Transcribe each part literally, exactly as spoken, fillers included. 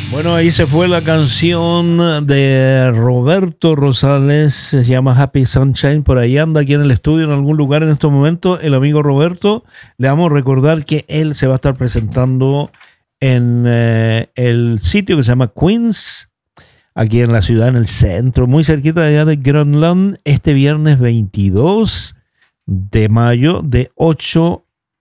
Bueno, ahí se fue la canción de Roberto Rosales, se llama Happy Sunshine, por ahí anda aquí en el estudio en algún lugar en estos momentos, el amigo Roberto. Le vamos a recordar que él se va a estar presentando en eh, el sitio que se llama Queens, aquí en la ciudad, en el centro, muy cerquita de allá de Groenland, este viernes veintidós de mayo, de ocho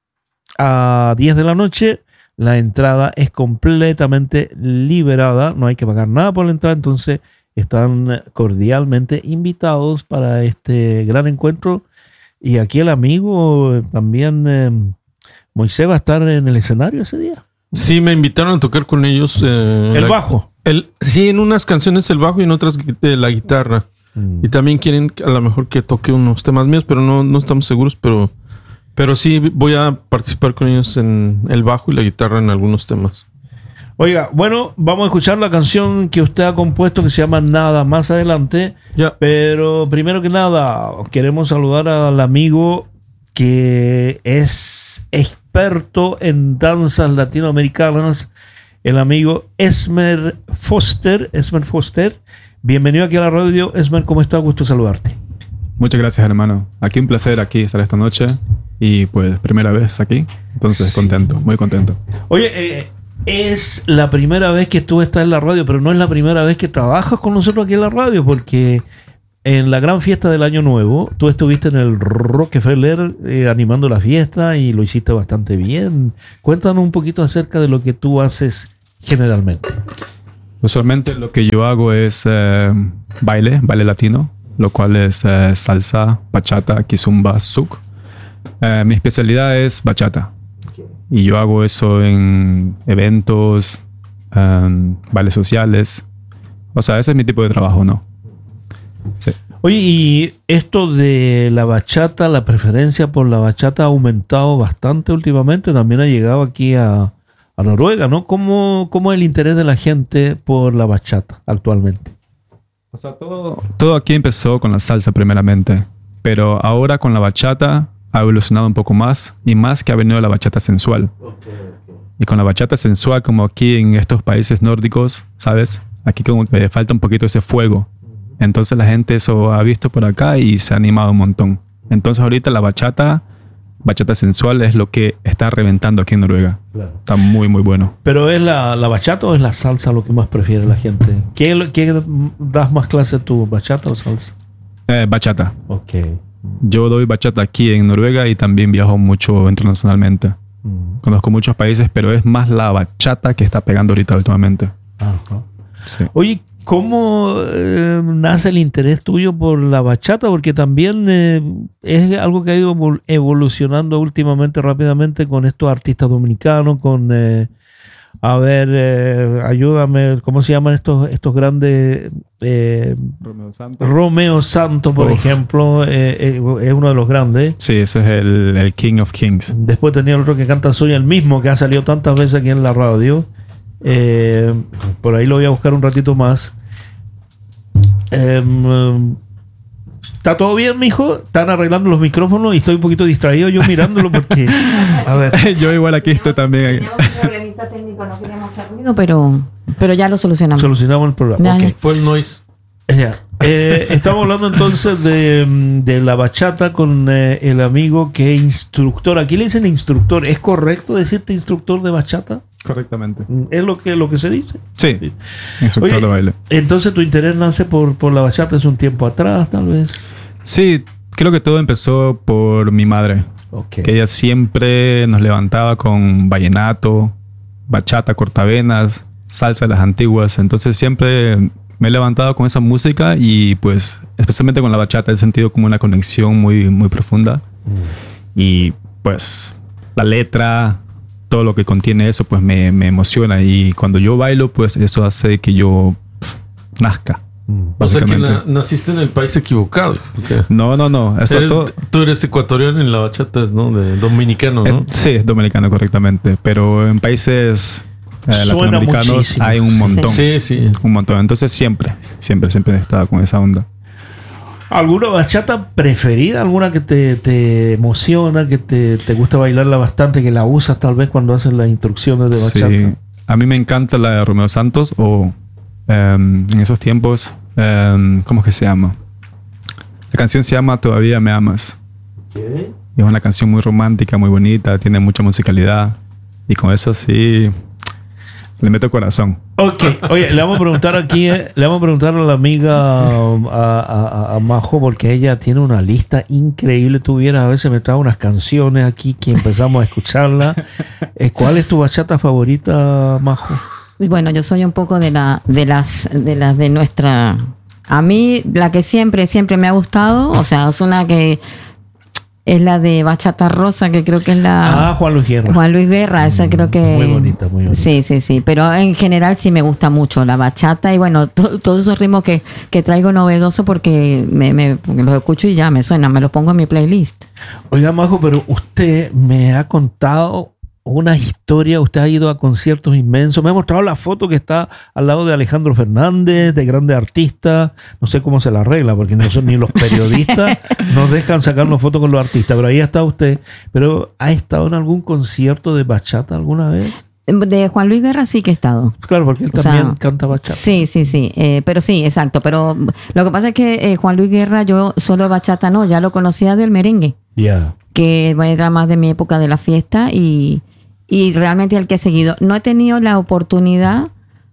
a diez de la noche. La entrada es completamente liberada, no hay que pagar nada por la entrada, entonces están cordialmente invitados para este gran encuentro. Y aquí el amigo también, eh, Moisés, va a estar en el escenario ese día. Sí, me invitaron a tocar con ellos. Eh, ¿El la, bajo? El, sí, en unas canciones el bajo y en otras eh, la guitarra. Mm. Y también quieren a lo mejor que toque unos temas míos, pero no, no estamos seguros, pero... Pero sí voy a participar con ellos en el bajo y la guitarra en algunos temas. Oiga, bueno, vamos a escuchar la canción que usted ha compuesto que se llama Nada más adelante. Ya. Pero primero que nada, queremos saludar al amigo que es experto en danzas latinoamericanas, el amigo Esmer Foster. Esmer Foster, bienvenido aquí a la radio. Esmer, ¿cómo está? Gusto saludarte. Muchas gracias, hermano. Aquí un placer aquí estar esta noche. Y pues primera vez aquí. Entonces sí. Contento, muy contento. Oye, eh, es la primera vez que tú estás en la radio, pero no es la primera vez que trabajas con nosotros aquí en la radio, porque en la gran fiesta del Año Nuevo, tú estuviste en el Rockefeller eh, animando la fiesta y lo hiciste bastante bien. Cuéntanos un poquito acerca de lo que tú haces generalmente. Usualmente lo que yo hago es eh, baile, baile latino, lo cual es eh, salsa, bachata, kizomba, zouk. Eh, mi especialidad es bachata. Okay. Y yo hago eso en eventos, um, bailes sociales. O sea, ese es mi tipo de trabajo, ¿no? Sí. Oye, y esto de la bachata, la preferencia por la bachata ha aumentado bastante últimamente. También ha llegado aquí a, a Noruega, ¿no? ¿Cómo, ¿Cómo es el interés de la gente por la bachata actualmente? O sea, todo, todo aquí empezó con la salsa primeramente. Pero ahora con la bachata ha evolucionado un poco más y más que ha venido la bachata sensual. Okay, okay. Y con la bachata sensual, como aquí en estos países nórdicos, ¿sabes? Aquí como que falta un poquito ese fuego. Uh-huh. Entonces la gente eso ha visto por acá y se ha animado un montón. Entonces ahorita la bachata, bachata sensual es lo que está reventando aquí en Noruega. Claro. Está muy, muy bueno. ¿Pero es la, la bachata o es la salsa lo que más prefiere la gente? ¿Qué, qué das más clase tú, bachata o salsa? Eh, bachata. Ok. Yo doy bachata aquí en Noruega y también viajo mucho internacionalmente. Mm. Conozco muchos países, pero es más la bachata que está pegando ahorita últimamente. Ajá. Sí. Oye, ¿cómo eh, nace el interés tuyo por la bachata? Porque también eh, es algo que ha ido evolucionando últimamente rápidamente con estos artistas dominicanos, con... Eh, A ver, eh, ayúdame, ¿cómo se llaman estos, estos grandes? Eh, Romeo Santos. Romeo Santos, por Uf. ejemplo, eh, eh, es uno de los grandes. Sí, ese es el, el King of Kings. Después tenía el otro que canta Soy el mismo, que ha salido tantas veces aquí en la radio. Eh, por ahí lo voy a buscar un ratito más. Eh, ¿Está todo bien, mijo? Están arreglando los micrófonos y estoy un poquito distraído yo mirándolo porque... A ver. Yo igual aquí estoy también. Teníamos un problemita técnico, no queríamos hacer ruido, pero, pero ya lo solucionamos. Solucionamos el problema. Okay. Fue el noise. Yeah. Eh, estamos hablando entonces de, de la bachata con eh, el amigo que es instructor. Aquí le dicen instructor. ¿Es correcto decirte instructor de bachata? Correctamente. ¿Es lo que, lo que se dice? Sí, sí. Instructor Oye, de baile. Entonces tu interés nace por, por la bachata, es un tiempo atrás, tal vez. Sí, creo que todo empezó por mi madre. Okay. Que ella siempre nos levantaba con vallenato, bachata, cortavenas, salsa de las antiguas. Entonces siempre me he levantado con esa música y pues especialmente con la bachata he sentido como una conexión muy, muy profunda. Mm. Y pues la letra, todo lo que contiene eso pues me, me emociona. Y cuando yo bailo pues eso hace que yo pff, nazca. O sea que na- naciste en el país equivocado. Okay. No, no, no. Eso eres, todo... Tú eres ecuatoriano en la bachata, ¿no? De dominicano, ¿no? Eh, sí, es dominicano correctamente. Pero en países eh, latinoamericanos muchísimo. Hay un montón. Sí, sí. Un montón. Entonces siempre, siempre, siempre he estado con esa onda. ¿Alguna bachata preferida? ¿Alguna que te, te emociona, que te, te gusta bailarla bastante, que la usas tal vez cuando haces las instrucciones de bachata? Sí. a mí me encanta la de Romeo Santos o um, en esos tiempos, um, ¿cómo es que se llama? La canción se llama Todavía me amas. Okay. Y es una canción muy romántica, muy bonita, tiene mucha musicalidad. Y con eso sí, le meto corazón. Ok, oye, le vamos a preguntar aquí, eh, le vamos a preguntar a la amiga a, a, a, a Majo, porque ella tiene una lista increíble. Tú vieras, a veces me trae unas canciones aquí que empezamos a escucharla. Eh, ¿Cuál es tu bachata favorita, Majo? Bueno, yo soy un poco de la de las de las de nuestra. A mí la que siempre siempre me ha gustado, o sea, es una que es la de Bachata Rosa, que creo que es la... Ah, Juan Luis Guerra. Juan Luis Guerra, esa creo que... Muy bonita, muy bonita. Sí, sí, sí. Pero en general sí me gusta mucho la bachata y bueno, to, todos esos ritmos que, que traigo novedoso porque, me, me, porque los escucho y ya me suenan, me los pongo en mi playlist. Oiga, Majo, pero usted me ha contado una historia, usted ha ido a conciertos inmensos, me ha mostrado la foto que está al lado de Alejandro Fernández, de grandes artistas, no sé cómo se la arregla, porque no son ni los periodistas nos dejan sacarnos fotos con los artistas, pero ahí está usted. Pero ¿ha estado en algún concierto de bachata alguna vez? De Juan Luis Guerra sí que he estado. Claro, porque él O también sea, canta bachata. Sí, sí, sí. Eh, pero sí, exacto. Pero lo que pasa es que eh, Juan Luis Guerra, yo solo bachata no, ya lo conocía del merengue, Ya. Yeah. que era más de mi época de la fiesta y, y realmente el que he seguido. No he tenido la oportunidad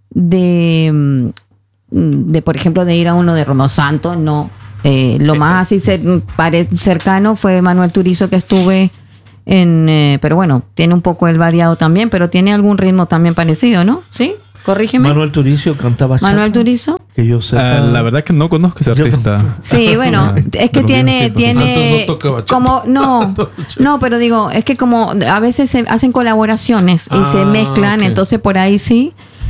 de, de por ejemplo, de ir a uno de Romeo Santos, no. Eh, lo más así cer, pare, cercano fue Manuel Turizo, que estuve en... Eh, pero bueno, tiene un poco el variado también, pero tiene algún ritmo también parecido, ¿no? ¿Sí? Corrígeme. Manuel Turizo canta bachata. Manuel Turizo. Que yo sepa. Uh, la verdad es que no conozco ese artista. Sí, bueno, es que tiene, tiene no toca como, no, no, pero digo, es que como a veces se hacen colaboraciones y ah, se mezclan, okay. Entonces por ahí sí,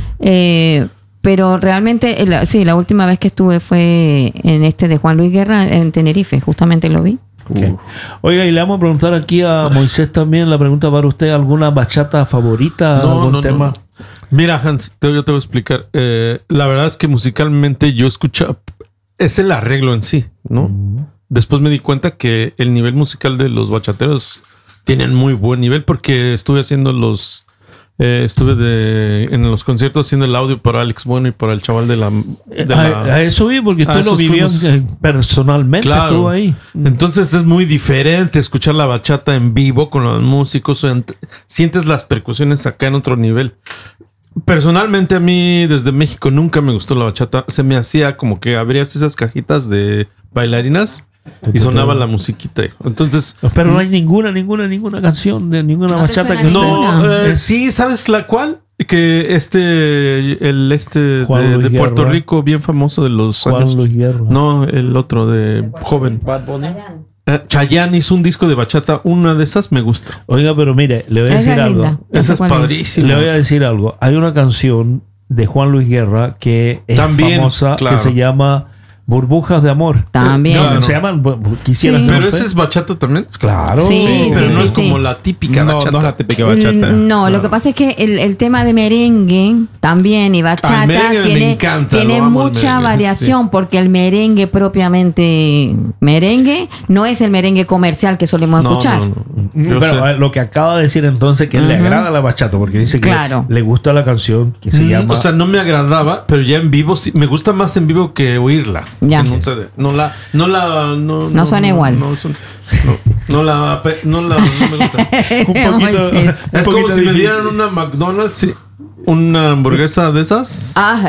eh, pero realmente, la, sí, la última vez que estuve fue en este de Juan Luis Guerra en Tenerife, justamente lo vi. Okay. Uh. Oiga, y le vamos a preguntar aquí a Moisés también, la pregunta para usted, ¿alguna bachata favorita? No, ¿Algún no, tema? No. Mira, Hans, te, yo te voy a explicar. Eh, la verdad es que musicalmente yo escucho, es el arreglo en sí, ¿no? Uh-huh. Después me di cuenta que el nivel musical de los bachateros tienen muy buen nivel porque estuve haciendo los... Eh, estuve de, en los conciertos haciendo el audio para Alex Bueno y para el chaval de la... De a, la a eso vi, porque usted lo vivió fuimos, personalmente, claro. Estuvo ahí. Entonces es muy diferente escuchar la bachata en vivo con los músicos. En, sientes las percusiones acá en otro nivel. Personalmente a mí desde México nunca me gustó la bachata. Se me hacía como que abrías esas cajitas de bailarinas y sonaba la musiquita. Entonces, pero no hay ninguna, ninguna, ninguna canción de ninguna no bachata que no. Eh, sí, ¿sabes la cuál? Que este, el este de, de Puerto Rico, bien famoso de los Juan años. Luis Guerra. No, el otro de joven. Bad Bunny. Uh, Chayanne hizo un disco de bachata. Una de esas me gusta. Oiga, pero mire, le voy a decir algo. Esa es padrísima. Le voy a decir algo. Hay una canción de Juan Luis Guerra que es También, famosa, claro. que se llama Burbujas de Amor. También. No, se llaman, quisiera sí. Pero ese es bachata también. Claro. Sí, sí, pero sí, no sí, es sí. como la típica no, bachata. No es la típica bachata. No, no. Lo que pasa es que el, el tema de merengue también y bachata ah, merengue tiene, me encanta, tiene mucha variación sí. Porque el merengue propiamente merengue no es el merengue comercial que solemos no, escuchar. No, no. Pero sé. Lo que acaba de decir entonces que uh-huh. le agrada la bachata porque dice que claro. le gusta la canción que se mm, llama... O sea, no me agradaba, pero ya en vivo sí, me gusta más en vivo que oírla. Ya. Que no, sé, no la... No la... No, no, no suena no, igual. No, son, no, no la... No la... No me gusta. un poquito... es un como poquito si difícil. me dieran una McDonald's... Sí. Una hamburguesa de esas. Ah,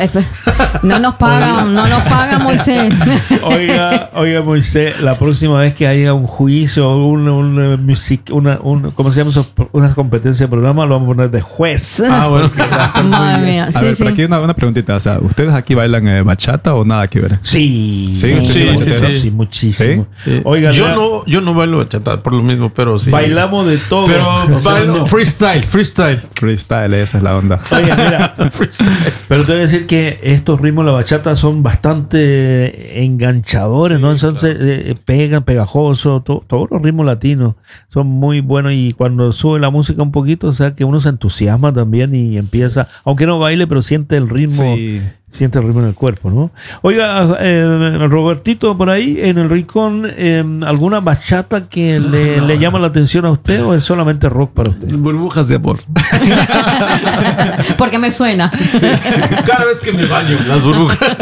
no nos pagan, no nos pagan, Moisés. Oiga, oiga, Moisés, la próxima vez que haya un juicio o una, una, music, una, una, ¿cómo se llama eso? Una competencia de programa, lo vamos a poner de juez. Ah, bueno. Madre mía. Sí, a ver, sí. pero aquí una, una preguntita. O sea, ¿ustedes aquí bailan eh, bachata o nada que ver? Sí, sí, sí, sí, sí, sí, sí, muchísimo. ¿Sí? Oiga, yo no, yo no bailo bachata por lo mismo, pero sí. Bailamos de todo. Pero o sea, bailo no. freestyle, freestyle. Freestyle, esa es la onda. Oiga, mira, pero te voy a decir que estos ritmos de la bachata son bastante enganchadores, sí, ¿no? Entonces claro. eh, pegan, pegajosos, to, todos los ritmos latinos son muy buenos y cuando sube la música un poquito, o sea que uno se entusiasma también y empieza, aunque no baile, pero siente el ritmo. Sí. Siente el ritmo en el cuerpo, ¿no? Oiga, eh, Robertito, por ahí en el rincón, eh, ¿alguna bachata que le, le llama la atención a usted o es solamente rock para usted? Burbujas de amor. Porque me suena. Sí, sí. Cada vez que me baño, las burbujas.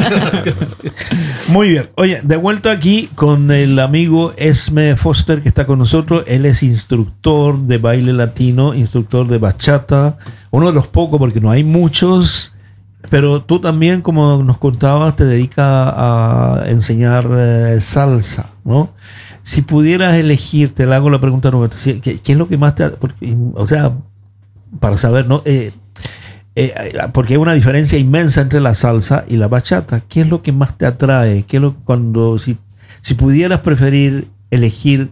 Muy bien. Oye, de vuelta aquí con el amigo Esme Foster que está con nosotros. Él es instructor de baile latino, instructor de bachata. Uno de los pocos porque no hay muchos. Pero tú también, como nos contabas, te dedicas a enseñar eh, salsa, ¿no? Si pudieras elegir, te le hago la pregunta, Roberto, ¿qué, qué es lo que más te... Porque, o sea, para saber, ¿no? Eh, eh, porque hay una diferencia inmensa entre la salsa y la bachata. ¿Qué es lo que más te atrae? ¿Qué es lo cuando si, si pudieras preferir elegir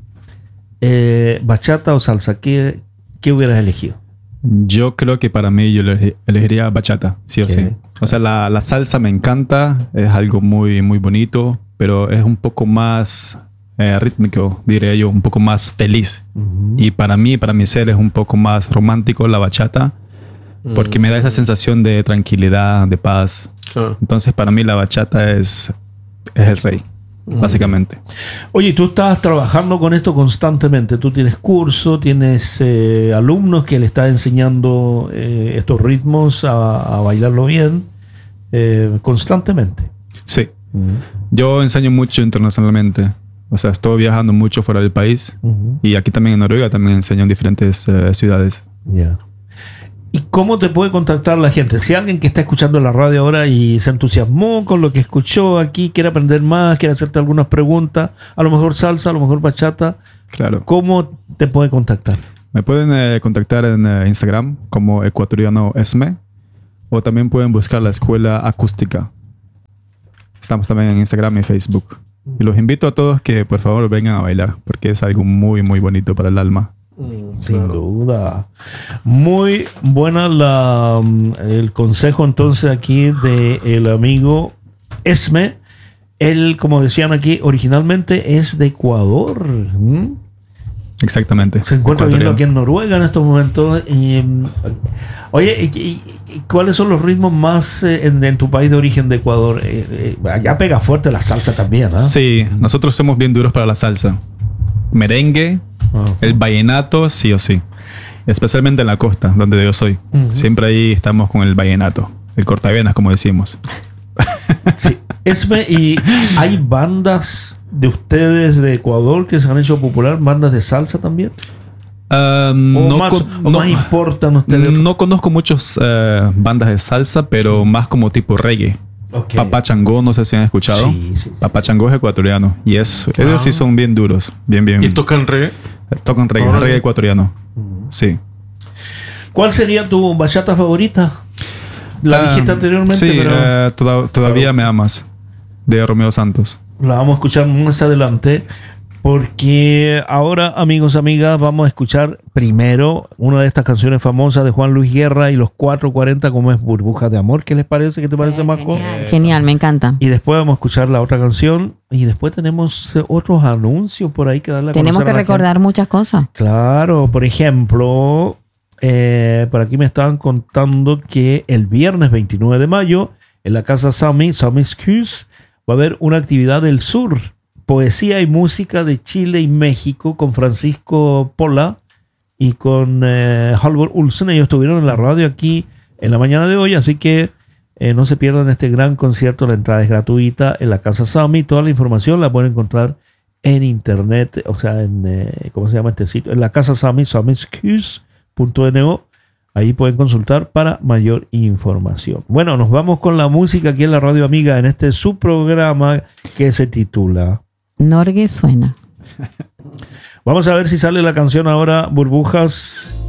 eh, bachata o salsa, ¿qué, qué hubieras elegido? Yo creo que para mí yo elegiría bachata, sí o ¿Qué? sí. O sea, la, la salsa me encanta, es algo muy, muy bonito, pero es un poco más eh, rítmico, diría yo, un poco más feliz. Uh-huh. Y para mí, para mi ser, es un poco más romántico la bachata, porque uh-huh. me da esa sensación de tranquilidad, de paz. Claro. Entonces, para mí la bachata es, es el rey. Básicamente. Oye, tú estás trabajando con esto constantemente. Tú tienes curso, tienes eh, alumnos que le estás enseñando eh, estos ritmos a, a bailarlo bien eh, constantemente. Sí. Uh-huh. Yo enseño mucho internacionalmente. O sea, estoy viajando mucho fuera del país. Uh-huh. Y aquí también en Noruega también enseño en diferentes uh, ciudades. Ya. Yeah. ¿Y cómo te puede contactar la gente? Si alguien que está escuchando la radio ahora y se entusiasmó con lo que escuchó aquí, quiere aprender más, quiere hacerte algunas preguntas, a lo mejor salsa, a lo mejor bachata, claro. ¿Cómo te puede contactar? Me pueden eh, contactar en eh, Instagram como ecuatoriano Esme, o también pueden buscar la escuela acústica. Estamos también en Instagram y Facebook. Y los invito a todos que por favor vengan a bailar, porque es algo muy, muy bonito para el alma. Sin claro. duda. Muy buena la, el consejo entonces aquí del amigo Esme. Él, como decían aquí, originalmente es de Ecuador. ¿Mm? Exactamente. Se encuentra viviendo aquí en Noruega en estos momentos. Y, oye, ¿y, y, y cuáles son los ritmos más eh, en, en tu país de origen de Ecuador? Eh, eh, allá pega fuerte la salsa también, ¿eh? Sí, nosotros somos bien duros para la salsa. Merengue, uh-huh. el vallenato, sí o sí. Especialmente en la costa, donde yo soy. Uh-huh. Siempre ahí estamos con el vallenato. El cortavenas, como decimos. Sí. Esme, ¿y hay bandas de ustedes de Ecuador que se han hecho popular? ¿Bandas de salsa también? Uh, ¿O, no más, con, o no, más importan ustedes? No conozco muchas uh, bandas de salsa, pero más como tipo reggae. Okay. Papá Changó, no sé si han escuchado. Sí, sí, sí. Papá Changó es ecuatoriano. Y es, ah. ellos sí son bien duros. Bien, bien. ¿Y tocan reggae? Tocan reggae, oh, reggae ecuatoriano. Uh-huh. Sí. ¿Cuál sería tu bachata favorita? La uh, dijiste anteriormente, sí, pero... Uh, toda, todavía pero... me amas. De Romeo Santos. La vamos a escuchar más adelante. Porque ahora, amigos, amigas, vamos a escuchar primero una de estas canciones famosas de Juan Luis Guerra y los cuatro cuarenta, como es Burbujas de Amor. ¿Qué les parece? ¿Qué te parece, Marco? Genial, genial, me encanta. Y después vamos a escuchar la otra canción y después tenemos otros anuncios por ahí que darle a Tenemos que recordar gente. Muchas cosas. Claro, por ejemplo, eh, por aquí me estaban contando que el viernes veintinueve de mayo en la casa Sami, Sami's Cus, va a haber una actividad del sur. Poesía y música de Chile y México con Francisco Pola y con eh, Halvor Olsen. Ellos estuvieron en la radio aquí en la mañana de hoy, así que eh, no se pierdan este gran concierto. La entrada es gratuita en la Casa Sami. Toda la información la pueden encontrar en internet, o sea, en, eh, ¿cómo se llama este sitio? En la Casa Sami, samiscus punto no. Ahí pueden consultar para mayor información. Bueno, nos vamos con la música aquí en la Radio Amiga en este subprograma que se titula Norge suena. Vamos a ver si sale la canción ahora, Burbujas